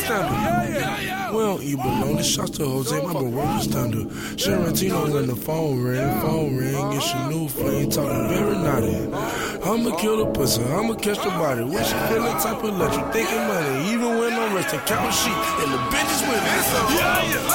standard. We don't eat bologna. Shots to Jose, my bro, work standard. Sharantino when the phone ring. It's your new flame, talking very naughty. I'ma kill the pussy, I'ma catch the body. When she feeling type of electric, thinking money. Even when I'm resting, count sheep, and the bitches with me.